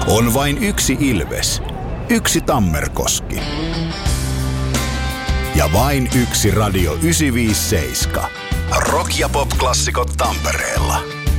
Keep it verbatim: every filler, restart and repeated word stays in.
On vain yksi Ilves, yksi Tammerkoski ja vain yksi Radio yhdeksänsataaviisikymmentäseitsemän. Rock- ja pop-klassikot Tampereella.